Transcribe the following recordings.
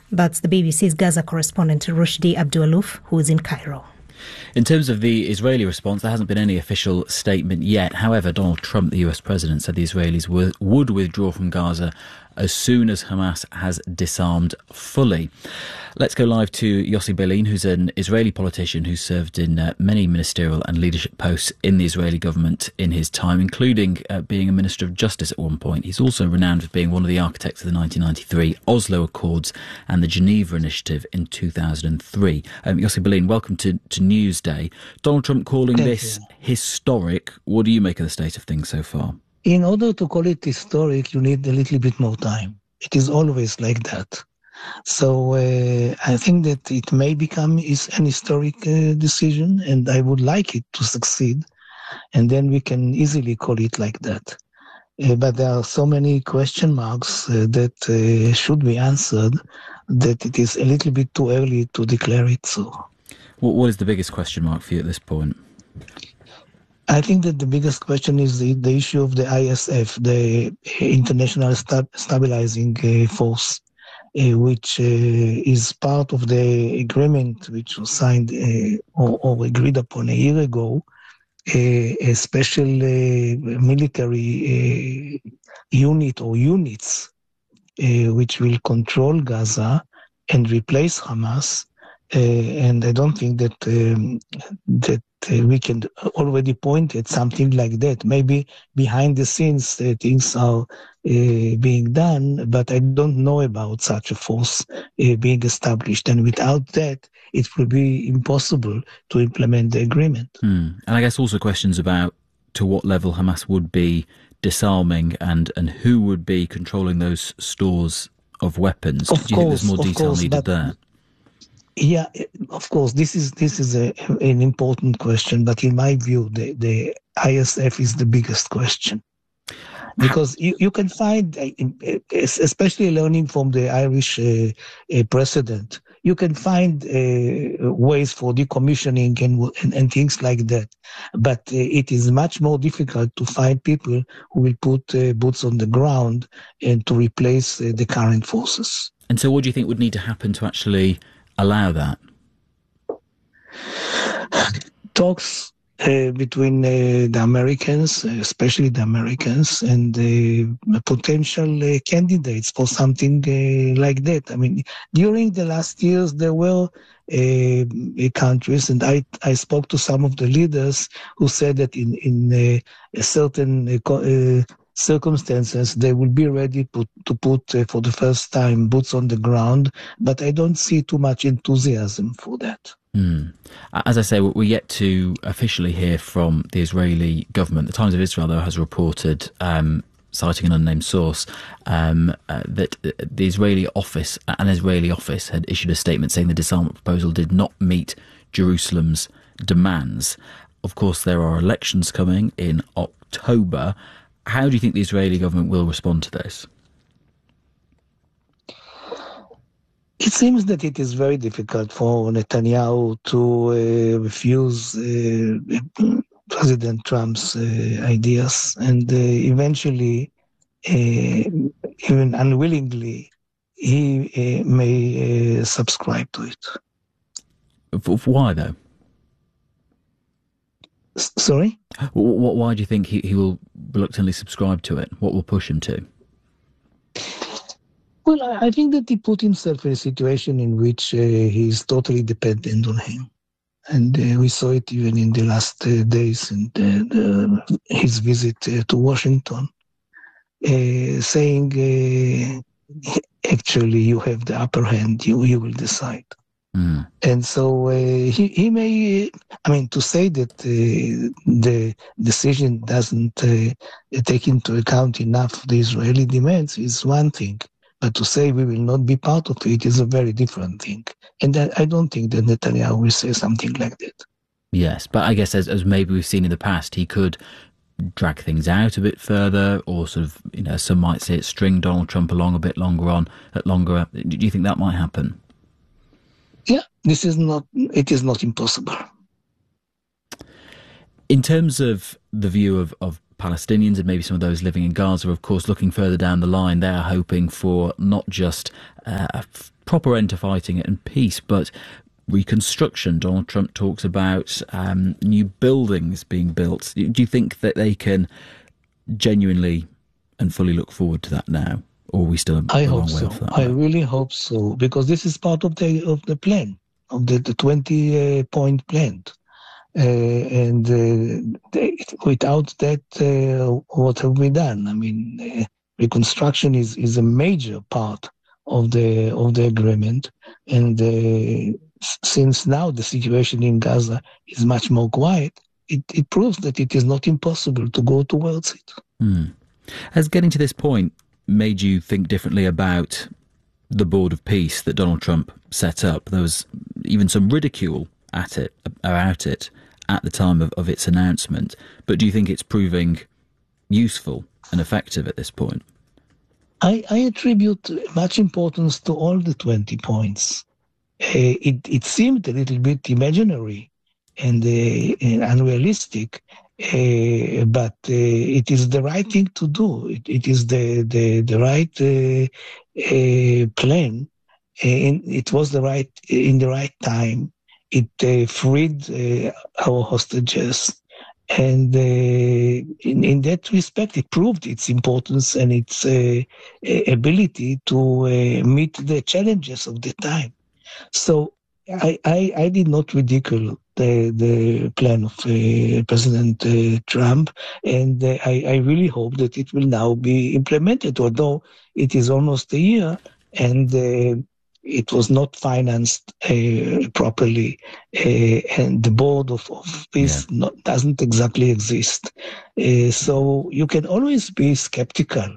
That's the BBC's Gaza correspondent Rushdie Abdulalouf, who is in Cairo. In terms of the Israeli response, there hasn't been any official statement yet. However, Donald Trump, the US president, said the Israelis would withdraw from Gaza as soon as Hamas has disarmed fully. Let's go live to Yossi Beilin, who's an Israeli politician who served in many ministerial and leadership posts in the Israeli government in his time, including being a Minister of Justice at one point. He's also renowned for being one of the architects of the 1993 Oslo Accords and the Geneva Initiative in 2003. Yossi Beilin, welcome to Newsday. Donald Trump calling this historic. What do you make of the state of things so far? In order to call it historic, you need a little bit more time. It is always like that. So I think that it may become an historic decision, and I would like it to succeed, and then we can easily call it like that. But there are so many question marks that should be answered that it is a little bit too early to declare it so. What is the biggest question mark for you at this point? I think that the biggest question is the issue of the ISF, the International Stabilizing Force, which is part of the agreement which was signed or agreed upon a year ago, a special military unit or units which will control Gaza and replace Hamas. And I don't think that we can already point at something like that. Maybe behind the scenes things are being done, but I don't know about such a force being established. And without that, it will be impossible to implement the agreement. And I guess also questions about to what level Hamas would be disarming and who would be controlling those stores of weapons. Do you think there's more detail needed there? Yeah, of course, this is an important question, but in my view, the ISF is the biggest question. Because you can find, especially learning from the Irish precedent, you can find ways for decommissioning and things like that. But it is much more difficult to find people who will put boots on the ground and to replace the current forces. And so what do you think would need to happen to actually allow that? Talks between the Americans, especially the Americans, and potential candidates for something like that. I mean, during the last years, there were countries, and I spoke to some of the leaders who said that in certain circumstances, they will be ready to put for the first time boots on the ground, but I don't see too much enthusiasm for that. As I say, we're yet to officially hear from the Israeli government. The Times of Israel, though, has reported, citing an unnamed source, that the Israeli office, an Israeli office, had issued a statement saying the disarmament proposal did not meet Jerusalem's demands. Of course, there are elections coming in October. How do you think the Israeli government will respond to this? It seems that it is very difficult for Netanyahu to refuse President Trump's ideas, and eventually, even unwillingly, he may subscribe to it. Why, though? Sorry? Why do you think he will reluctantly subscribe to it? What will push him to? Well, I think that he put himself in a situation in which he is totally dependent on him. And we saw it even in the last days and his visit to Washington, saying, actually, you have the upper hand, you will decide. And so he may, to say that the decision doesn't take into account enough the Israeli demands is one thing. But to say we will not be part of it is a very different thing. And I don't think that Netanyahu will say something like that. Yes, but I guess as maybe we've seen in the past, he could drag things out a bit further, or sort of, some might say it, string Donald Trump along a bit longer. Do you think that might happen? Yeah, it is not impossible. In terms of the view of Palestinians and maybe some of those living in Gaza, of course, looking further down the line, they're hoping for not just a proper end to fighting and peace, but reconstruction. Donald Trump talks about new buildings being built. Do you think that they can genuinely and fully look forward to that now? Or are we still a long way off that? I really hope so, because this is part of the plan, of the 20-point plan. Without that, what have we done? I mean, reconstruction is a major part of the agreement, and since now the situation in Gaza is much more quiet, it proves that it is not impossible to go towards it. Has getting to this point made you think differently about the Board of Peace that Donald Trump set up? There was even some ridicule about it at the time of its announcement. But do you think it's proving useful and effective at this point? I attribute much importance to all the 20 points. It seemed a little bit imaginary and unrealistic, but it is the right thing to do. It is the right plan, and it was in the right time. It freed our hostages, and in that respect, it proved its importance and its ability to meet the challenges of the time. So I did not ridicule the plan of President Trump, and I really hope that it will now be implemented, although it is almost a year and it was not financed properly, and the Board of Peace doesn't exactly exist. So you can always be skeptical.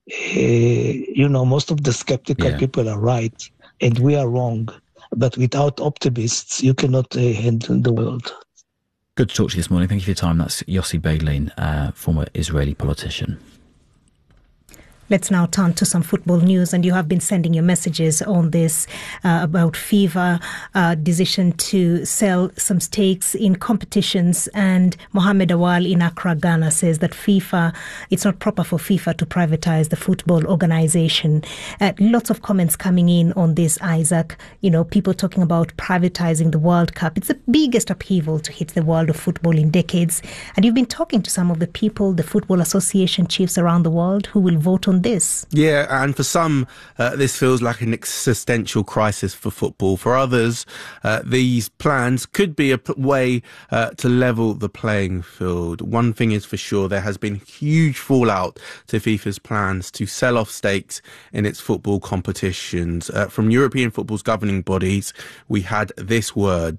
Most of the skeptical people are right, and we are wrong. But without optimists, you cannot handle the world. Good to talk to you this morning. Thank you for your time. That's Yossi Beilin, former Israeli politician. Let's now turn to some football news, and you have been sending your messages on this about FIFA decision to sell some stakes in competitions. And Mohamed Awal in Accra, Ghana, says that it's not proper for FIFA to privatize the football organization. Lots of comments coming in on this, Isaac. People talking about privatizing the World Cup. It's the biggest upheaval to hit the world of football in decades. And you've been talking to some of the people, the Football Association chiefs around the world, who will vote on this. Yeah, and for some, this feels like an existential crisis for football. For others, these plans could be a way to level the playing field. One thing is for sure, there has been huge fallout to FIFA's plans to sell off stakes in its football competitions. From European football's governing bodies, we had these words: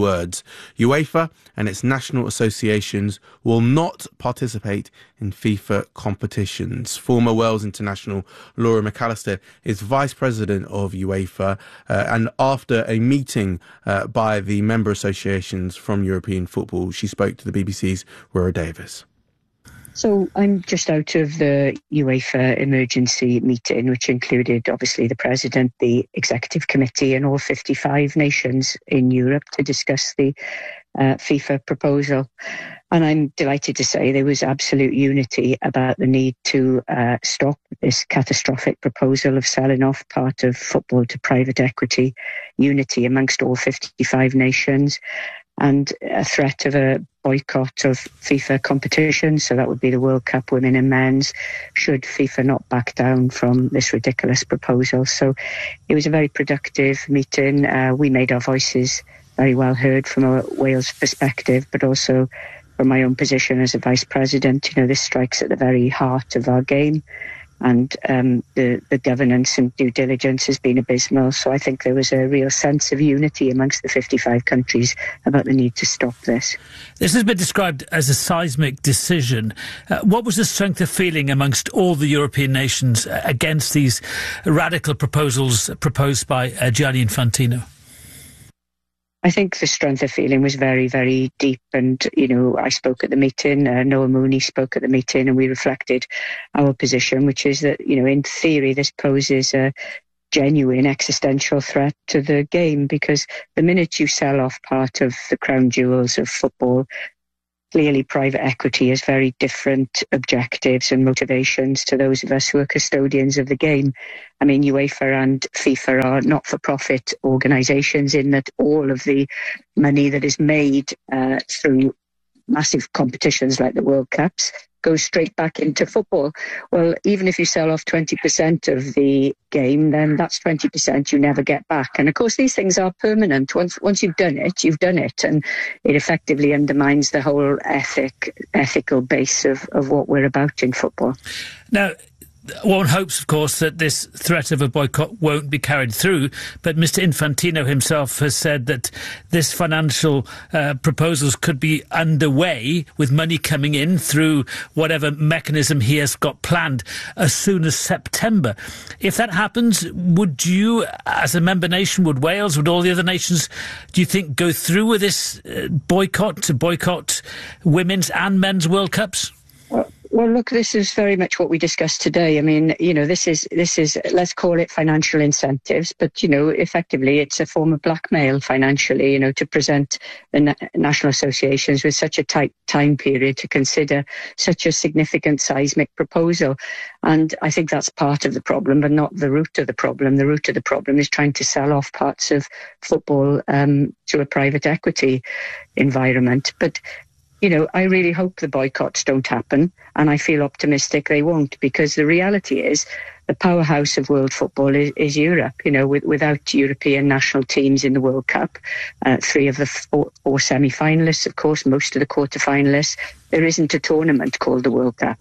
UEFA and its national associations will not participate in FIFA competitions. Former Wales international Laura McAllister is vice president of UEFA, and after a meeting by the member associations from European football, she spoke to the BBC's Rora Davis. So I'm just out of the UEFA emergency meeting, which included obviously the president, the executive committee and all 55 nations in Europe to discuss the FIFA proposal. And I'm delighted to say there was absolute unity about the need to stop this catastrophic proposal of selling off part of football to private equity, unity amongst all 55 nations, and a threat of a boycott of FIFA competitions. So that would be the World Cup, women and men's, should FIFA not back down from this ridiculous proposal. So it was a very productive meeting. We made our voices very well heard from a Wales perspective, but also from my own position as a vice president. This strikes at the very heart of our game, and the governance and due diligence has been abysmal. So I think there was a real sense of unity amongst the 55 countries about the need to stop this. This has been described as a seismic decision. What was the strength of feeling amongst all the European nations against these radical proposals proposed by Gianni Infantino? I think the strength of feeling was very, very deep. And, I spoke at the meeting, Noah Mooney spoke at the meeting, and we reflected our position, which is that, in theory, this poses a genuine existential threat to the game, because the minute you sell off part of the crown jewels of football Clearly, private equity has very different objectives and motivations to those of us who are custodians of the game. I mean, UEFA and FIFA are not-for-profit organisations in that all of the money that is made through massive competitions like the World Cups goes straight back into football. Well, even if you sell off 20% of the game, then that's 20% you never get back. And of course, these things are permanent. Once you've done it, you've done it. And it effectively undermines the whole ethical base of what we're about in football. Now, one hopes, of course, that this threat of a boycott won't be carried through, but Mr Infantino himself has said that this financial proposals could be underway with money coming in through whatever mechanism he has got planned as soon as September. If that happens, would you, as a member nation, would Wales, would all the other nations, do you think, go through with this boycott to boycott women's and men's World Cups? Well, look, this is very much what we discussed today. I mean, this is, let's call it financial incentives, but, effectively it's a form of blackmail financially, to present the national associations with such a tight time period to consider such a significant seismic proposal. And I think that's part of the problem, but not the root of the problem. The root of the problem is trying to sell off parts of football to a private equity environment. But I really hope the boycotts don't happen, and I feel optimistic they won't, because the reality is the powerhouse of world football is Europe. Without European national teams in the World Cup, 3 of the 4 semi-finalists, of course, most of the quarter-finalists, there isn't a tournament called the World Cup.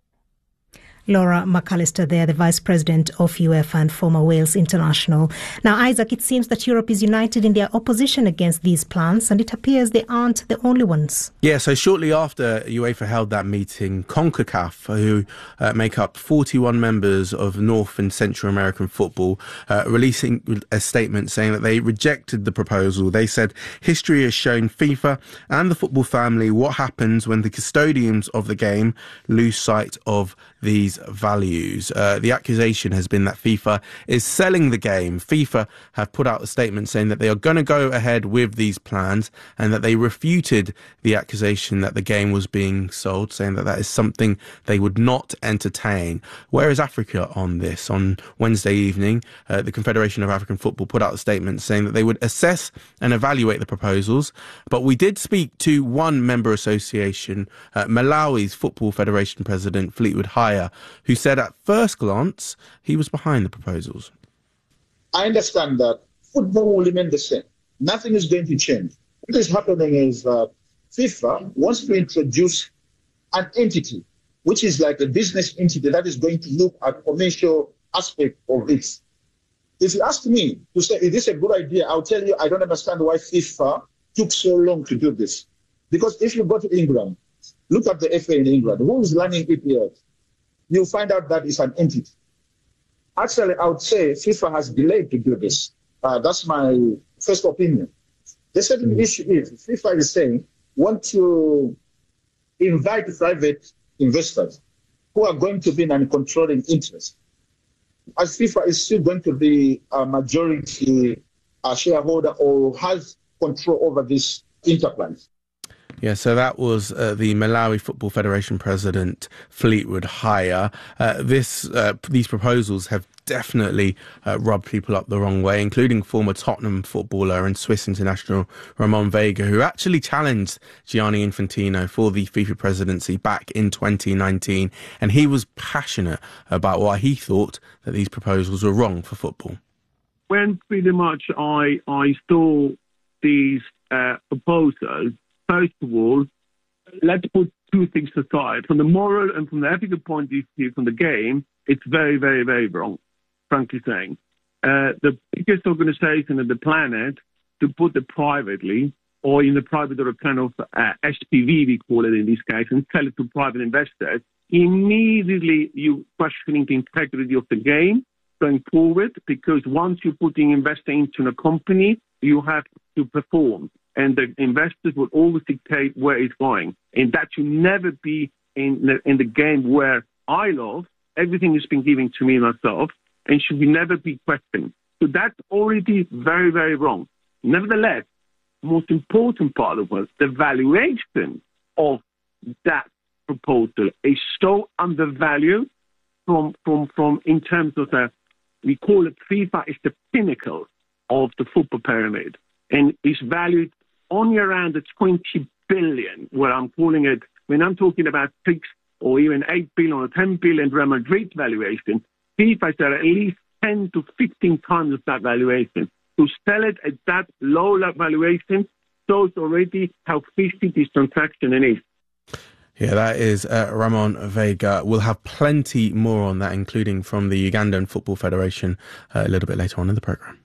Laura McAllister there, the Vice President of UEFA and former Wales international. Now, Isaac, it seems that Europe is united in their opposition against these plans, and it appears they aren't the only ones. Yeah, so shortly after UEFA held that meeting, CONCACAF, who make up 41 members of North and Central American football, releasing a statement saying that they rejected the proposal. They said, history has shown FIFA and the football family what happens when the custodians of the game lose sight of these values. The accusation has been that FIFA is selling the game. FIFA have put out a statement saying that they are going to go ahead with these plans, and that they refuted the accusation that the game was being sold, saying that that is something they would not entertain. Where is Africa on this? On Wednesday evening, the Confederation of African Football put out a statement saying that they would assess and evaluate the proposals. But we did speak to one member association, Malawi's Football Federation President Fleetwood Haya, who said at first glance he was behind the proposals. I understand that football will remain the same. Nothing is going to change. What is happening is that FIFA wants to introduce an entity, which is like a business entity that is going to look at commercial aspect of it. If you ask me to say, is this a good idea? I'll tell you, I don't understand why FIFA took so long to do this. Because if you go to England, look at the FA in England, who is running EPL? You'll find out that it's an entity. Actually, I would say FIFA has delayed to do this. That's my first opinion. The second issue is FIFA is saying, want to invite private investors who are going to be in a controlling interest. As FIFA is still going to be a majority shareholder or has control over this enterprise. Yeah, so that was the Malawi Football Federation President Fleetwood Haya. These proposals have definitely rubbed people up the wrong way, including former Tottenham footballer and Swiss international Ramon Vega, who actually challenged Gianni Infantino for the FIFA presidency back in 2019. And he was passionate about why he thought that these proposals were wrong for football. When pretty much I saw these proposals, first of all, let's put 2 things aside. From the moral and from the ethical point of view from the game, it's very, very, very wrong, frankly saying. The biggest organization on the planet, to put it privately, or in the private or kind of SPV, we call it in this case, and sell it to private investors, immediately you're questioning the integrity of the game going forward, because once you're putting investing into a company, you have to perform. And the investors will always dictate where it's going. And that should never be in the game where I love. Everything has been given to me myself and should never be questioned. So that's already very, very wrong. Nevertheless, the most important part of it, the valuation of that proposal is so undervalued from in terms of we call it FIFA is the pinnacle of the football pyramid and is valued only around the 20 billion, where I'm calling it, when I'm talking about 6 or even 8 billion or 10 billion Real Madrid valuation, FIFA is at least 10 to 15 times that valuation. To sell it at that low valuation shows already how fishy this transaction is. Yeah, that is Ramon Vega. We'll have plenty more on that, including from the Ugandan Football Federation a little bit later on in the programme.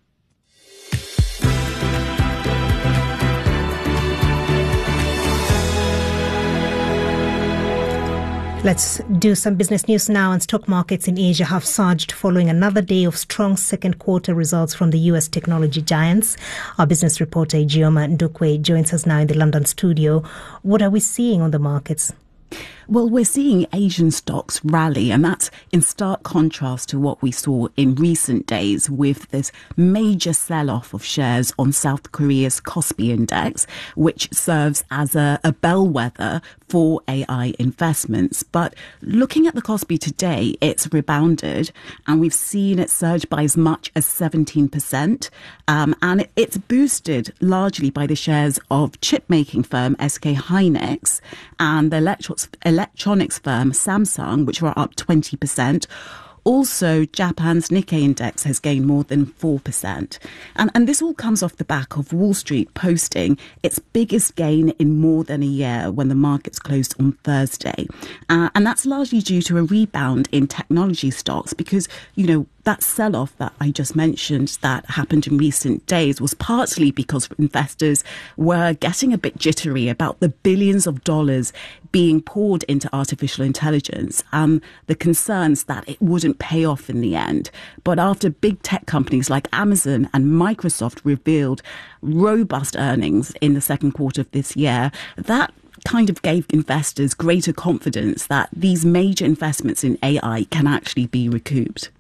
Let's do some business news now. And stock markets in Asia have surged following another day of strong second quarter results from the US technology giants. Our business reporter Ijeoma Ndukwe joins us now in the London studio. What are we seeing on the markets? Well, we're seeing Asian stocks rally, and that's in stark contrast to what we saw in recent days with this major sell-off of shares on South Korea's Kospi index, which serves as a bellwether for AI investments. But looking at the Kospi today, it's rebounded, and we've seen it surge by as much as 17%. And it's boosted largely by the shares of chip-making firm SK Hynix and the electronics firm Samsung, which were up 20%. Also, Japan's Nikkei index has gained more than 4%. And this all comes off the back of Wall Street posting its biggest gain in more than a year when the markets closed on Thursday. And that's largely due to a rebound in technology stocks because, that sell-off that I just mentioned that happened in recent days was partly because investors were getting a bit jittery about the billions of dollars being poured into artificial intelligence and the concerns that it wouldn't pay off in the end. But after big tech companies like Amazon and Microsoft revealed robust earnings in the second quarter of this year, that kind of gave investors greater confidence that these major investments in AI can actually be recouped.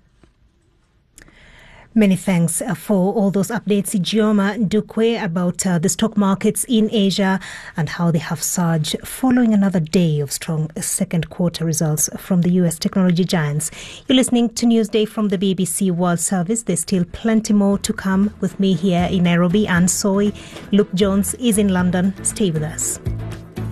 Many thanks for all those updates, Ijeoma Ndukwe, about the stock markets in Asia and how they have surged following another day of strong second quarter results from the US technology giants. You're listening to Newsday from the BBC World Service. There's still plenty more to come with me here in Nairobi. Anne Soy, Luke Jones is in London. Stay with us.